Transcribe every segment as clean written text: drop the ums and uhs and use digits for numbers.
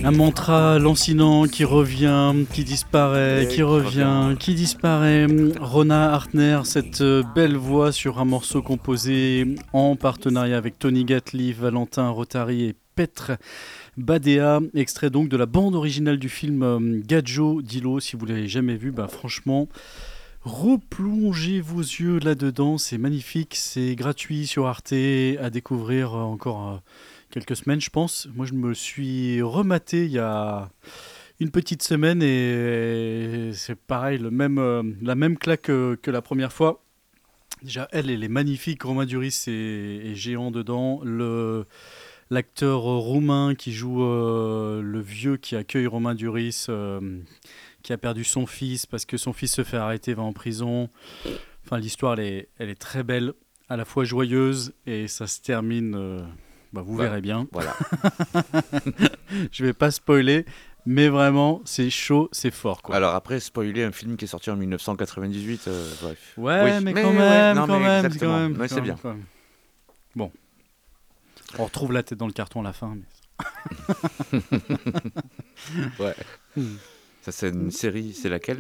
Un mantra lancinant qui revient, qui disparaît, qui revient, qui disparaît. Rona Hartner, cette belle voix sur un morceau composé en partenariat avec Tony Gatliff, Valentin Rotary et Petr Badea, extrait donc de la bande originale du film Gadjo Dilo. Si vous ne l'avez jamais vu, franchement, replongez vos yeux là-dedans, c'est magnifique, c'est gratuit sur Arte, à découvrir encore quelques semaines je pense. Moi je me suis rematé il y a une petite semaine et c'est pareil, la même claque que la première fois. Déjà elle est magnifique, Romain Duris est géant dedans, l'acteur roumain qui joue le vieux qui accueille Romain Duris, qui a perdu son fils parce que son fils se fait arrêter, va en prison. Enfin, l'histoire, elle est très belle, à la fois joyeuse, et ça se termine, vous verrez bien. Voilà. Je vais pas spoiler, mais vraiment, c'est chaud, c'est fort, quoi. Alors après, spoiler un film qui est sorti en 1998, bref. Ouais, oui, mais quand même, exactement. Mais c'est bien. Quand même. Bon. On retrouve la tête dans le carton à la fin. Mais... ouais. Ça, c'est une série, c'est laquelle?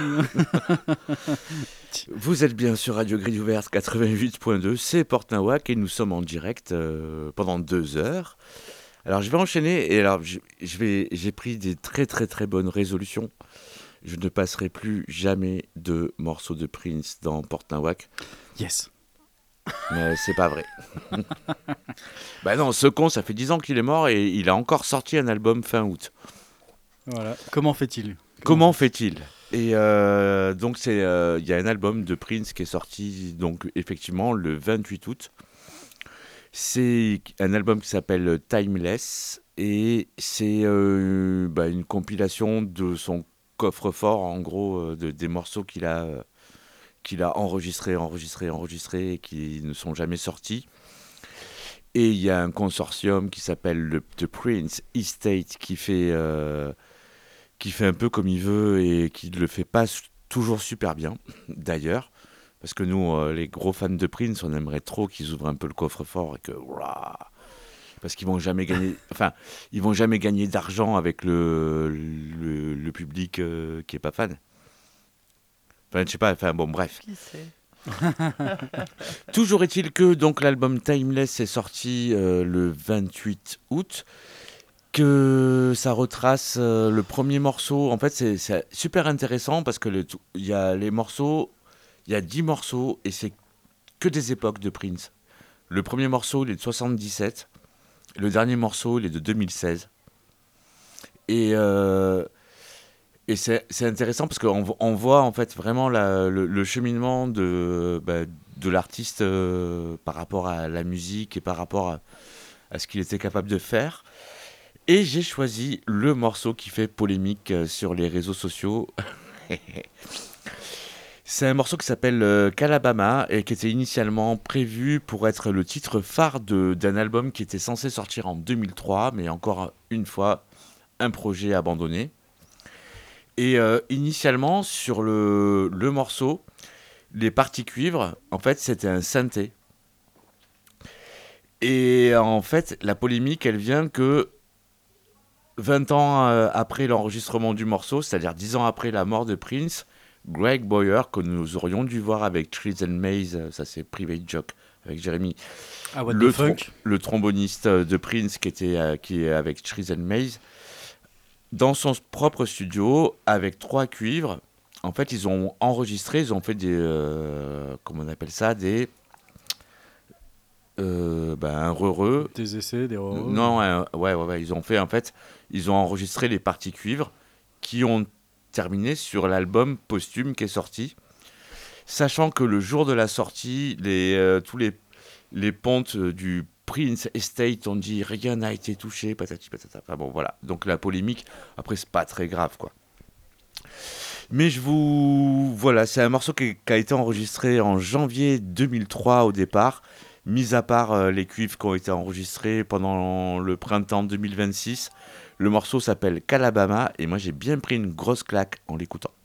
Vous êtes bien sur Radio Grille Ouverte 88.2, c'est Porte Nawak et nous sommes en direct pendant 2 heures. Alors je vais enchaîner et alors j'ai pris des très très très bonnes résolutions. Je ne passerai plus jamais de morceaux de Prince dans Porte Nawak. Yes. Mais c'est pas vrai. Non, ce con, ça fait 10 ans qu'il est mort et il a encore sorti un album fin août. Voilà. Comment fait-il? Et donc il y a un album de Prince qui est sorti donc effectivement le 28 août. C'est un album qui s'appelle Timeless et c'est une compilation de son coffre-fort en gros des morceaux qu'il a enregistrés et qui ne sont jamais sortis. Et il y a un consortium qui s'appelle le The Prince Estate qui fait un peu comme il veut et qui ne le fait pas toujours super bien, d'ailleurs. Parce que nous, les gros fans de Prince, on aimerait trop qu'ils ouvrent un peu le coffre-fort et que... Parce qu'ils vont jamais gagner... Enfin, ils vont jamais gagner d'argent avec le public qui est pas fan. Enfin, je sais pas, bref. Qui sait? Toujours est-il que donc, l'album Timeless est sorti le 28 août. Que ça retrace le premier morceau. En fait, c'est super intéressant parce que il y a 10 morceaux et c'est que des époques de Prince. Le premier morceau, il est de 77. Le dernier morceau, il est de 2016. Et c'est intéressant parce qu'on voit en fait vraiment le cheminement de l'artiste par rapport à la musique et par rapport à ce qu'il était capable de faire. Et j'ai choisi le morceau qui fait polémique sur les réseaux sociaux. C'est un morceau qui s'appelle Calabama et qui était initialement prévu pour être le titre phare d'un album qui était censé sortir en 2003, mais encore une fois, un projet abandonné. Et initialement, sur le morceau, les parties cuivres, en fait, c'était un synthé. Et en fait, la polémique, elle vient que 20 ans après l'enregistrement du morceau, c'est-à-dire 10 ans après la mort de Prince, Greg Boyer, que nous aurions dû voir avec Trees and Maze, ça c'est Private Joke, avec Jérémy, le tromboniste de Prince qui est avec Trees and Maze, dans son propre studio, avec 3 cuivres. En fait, ils ont enregistré, ils ont fait des... comment on appelle ça? Un re-re. Des essais, des re-re. Non, ouais. Ils ont enregistré les parties cuivres qui ont terminé sur l'album posthume qui est sorti. Sachant que le jour de la sortie, tous les pontes du Prince Estate ont dit rien n'a été touché, patati patata. Enfin bon, voilà. Donc la polémique, après, c'est pas très grave, quoi. Mais voilà, c'est un morceau qui a été enregistré en janvier 2003 au départ. Mis à part les cuivres qui ont été enregistrés pendant le printemps 2026, le morceau s'appelle Calabama et moi j'ai bien pris une grosse claque en l'écoutant.